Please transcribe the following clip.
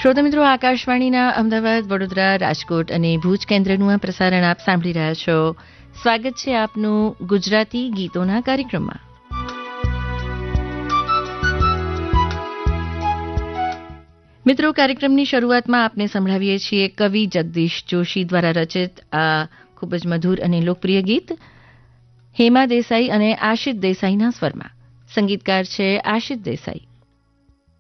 શ્રોતા મિત્રો, આકાશવાણીના અમદાવાદ, વડોદરા, રાજકોટ અને ભુજ કેન્દ્રનું આ પ્રસારણ આપ સાંભળી રહ્યા છો. સ્વાગત છે આપનું ગુજરાતી ગીતોના કાર્યક્રમમાં. મિત્રો, કાર્યક્રમની શરૂઆતમાં આપને સંભળાવીએ છીએ કવિ જગદીશ જોશી દ્વારા રચિત આ ખૂબ જ મધુર અને લોકપ્રિય ગીત હેમા દેસાઈ અને આશિત દેસાઈના સ્વરમાં. સંગીતકાર છે આશિત દેસાઈ.